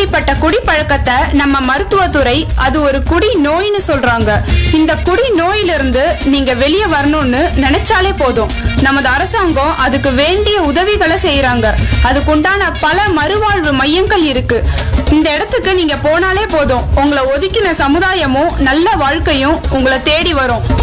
இப்படிப்பட்ட குடிப்பழக்கத்தை நம்ம மருத்துவத்துறை அது ஒரு குடி நோய்னு சொல்றாங்க. இந்த குடி நோயிலிருந்து நீங்க வெளியே வரணும்னு நினைச்சாலே போதும். நமது அரசாங்கம் அதுக்கு வேண்டிய உதவிகளை செய்யறாங்க. அதுக்குண்டான பல மறுவாழ்வு மையங்கள் இருக்கு. இந்த இடத்துக்கு நீங்க போனாலே போதும், உங்களை ஒதுக்கின சமுதாயமும் நல்ல வாழ்க்கையும் உங்களை தேடி வரும்.